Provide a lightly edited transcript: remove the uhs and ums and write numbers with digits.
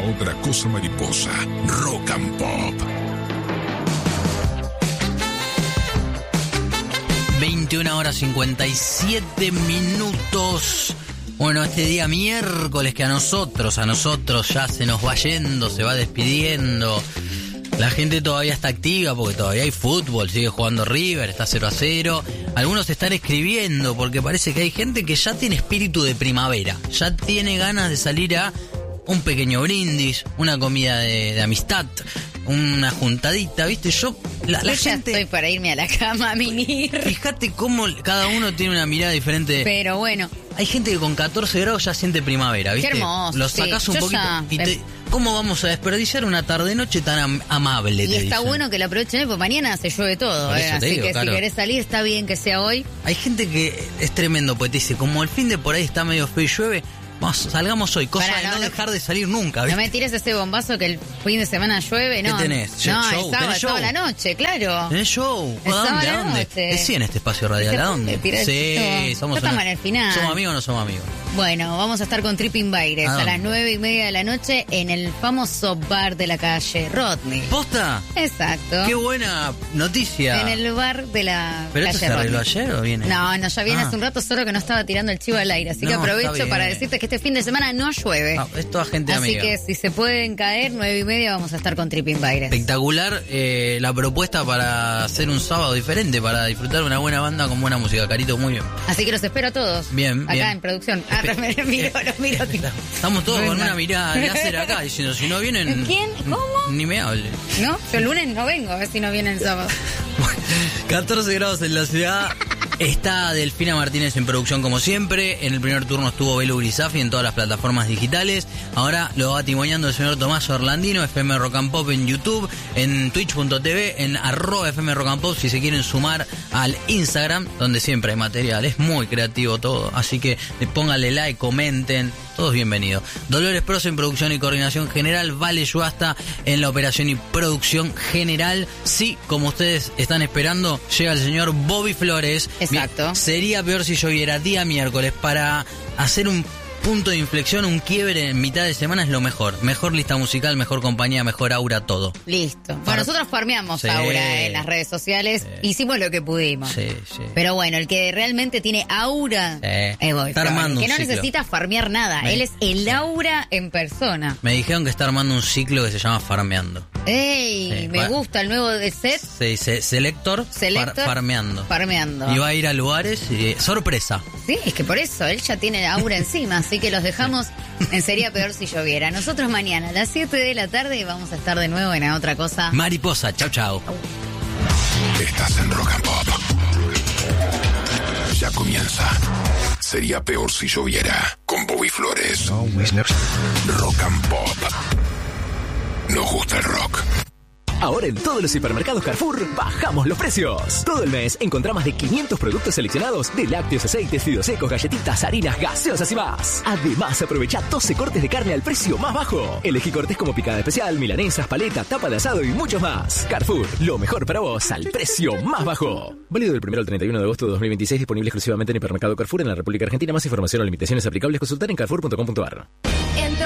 otra cosa mariposa. Rock and Pop. 21:57. Bueno, este día miércoles que a nosotros ya se nos va yendo, se va despidiendo. La gente todavía está activa porque todavía hay fútbol, sigue jugando River, está 0-0. Algunos están escribiendo porque parece que hay gente que ya tiene espíritu de primavera, ya tiene ganas de salir a un pequeño brindis, una comida de amistad, una juntadita, ¿viste? La gente... Estoy para irme a la cama a mimir. Fíjate cómo cada uno tiene una mirada diferente. Pero bueno. Hay gente que con 14 grados ya siente primavera, ¿viste? Qué hermoso. Lo sacás un poquito ¿cómo vamos a desperdiciar una tarde-noche tan amable? Y está bueno que la aprovechen, porque mañana se llueve todo, así digo, que claro, si querés salir está bien que sea hoy. Hay gente que es tremendo, pues te dice, como el fin de por ahí está medio feo y llueve, salgamos hoy, cosa de no dejar de salir nunca, ¿viste? No me tires ese bombazo que el fin de semana llueve, ¿no? ¿Qué tenés? No, show, es sábado a la noche, claro. ¿Tenés show? ¿A dónde? ¿A dónde? Es en este espacio radial, ¿a dónde? Sí, somos estamos en el final. ¿Somos amigos o no somos amigos? Bueno, vamos a estar con Tripping Baires a las 9:30 de la noche en el famoso bar de la calle Rodney. ¿Posta? Exacto. Qué buena noticia. En el bar de la ¿Pero calle esto se arregló Rodney. ayer o viene? No, ya viene hace un rato, solo que no estaba tirando el chivo al aire. Así que aprovecho para decirte que este fin de semana no llueve. No, es toda gente así amiga. Que si se pueden caer, 9:30 vamos a estar con Tripping Baires. Espectacular la propuesta para hacer un sábado diferente, para disfrutar de una buena banda con buena música. Carito, muy bien. Así que los espero a todos. Bien, acá bien. en producción. Los miro. Estamos todos con una mirada láser acá, diciendo, si no vienen... ¿Quién? ¿Cómo? Ni me hable. No, yo el lunes no vengo, a ver si no vienen el sábado. 14 grados en la ciudad. Está Delfina Martínez en producción como siempre. En el primer turno estuvo Belu Grisafi en todas las plataformas digitales. Ahora lo va timoneando el señor Tomás Orlandino, FM Rock and Pop en YouTube, en twitch.tv, en @FM Rock and Pop si se quieren sumar al Instagram, donde siempre hay material. Es muy creativo todo, así que pónganle like, comenten. Todos bienvenidos. Dolores Pros en producción y coordinación general. Vale Yuasta en la operación y producción general. Sí, como ustedes están esperando, llega el señor Bobby Flores. Exacto. Bien, sería peor si lloviera día miércoles para hacer un punto de inflexión, un quiebre en mitad de semana es lo mejor. Mejor lista musical, mejor compañía, mejor aura, todo. Listo. Bueno, nosotros farmeamos aura en las redes sociales. Hicimos lo que pudimos. Sí. Pero bueno, el que realmente tiene aura es Bobby está Flores, armando que no un ciclo. necesita farmear nada. Él es el aura en persona. Me dijeron que está armando un ciclo que se llama Farmeando. ¡Ey! Sí, me gusta el nuevo de set. Se dice Selector. Farmeando. Farmeando. Y va a ir a lugares sorpresa. Sí, es que por eso, él ya tiene aura encima, así que los dejamos en Sería Peor Si Lloviera. Nosotros mañana a las 7 de la tarde vamos a estar de nuevo en Otra Cosa. Mariposa, chau. Estás en Rock and Pop. Ya comienza. Sería peor si lloviera. Con Bobby Flores. Rock and Pop. Nos gusta el rock. Ahora en todos los hipermercados Carrefour bajamos los precios. Todo el mes encontrá más de 500 productos seleccionados de lácteos, aceites, fideos secos, galletitas, harinas, gaseosas y más. Además, aprovecha 12 cortes de carne al precio más bajo. Elegí cortes como picada especial, milanesas, paleta, tapa de asado y muchos más. Carrefour, lo mejor para vos al precio más bajo. Válido del 1 al 31 de agosto de 2026, disponible exclusivamente en hipermercado Carrefour en la República Argentina. Más información o limitaciones aplicables, consultar en carrefour.com.ar.